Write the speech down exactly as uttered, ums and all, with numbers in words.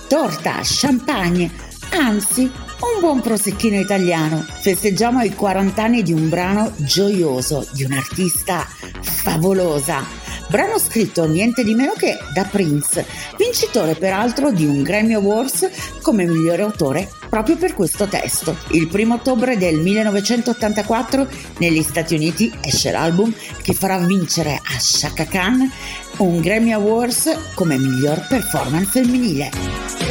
torta, champagne, anzi un buon prosecchino italiano. Festeggiamo i quaranta anni di un brano gioioso, di un'artista favolosa. Brano scritto niente di meno che da Prince, vincitore peraltro di un Grammy Awards come migliore autore proprio per questo testo. Il primo ottobre del millenovecentottantaquattro negli Stati Uniti esce l'album che farà vincere a Chaka Khan un Grammy Awards come miglior performance femminile.